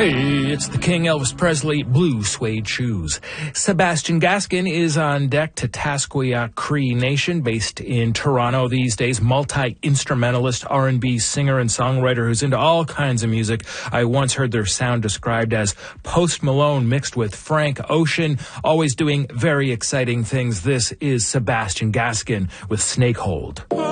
Hey, it's the King Elvis Presley, Blue Suede Shoes. Sebastian Gaskin is on deck to Tasqueya Cree Nation, based in Toronto these days. Multi-instrumentalist, R&B singer and songwriter who's into all kinds of music. I once heard their sound described as Post Malone mixed with Frank Ocean, always doing very exciting things. This is Sebastian Gaskin with Snakehold.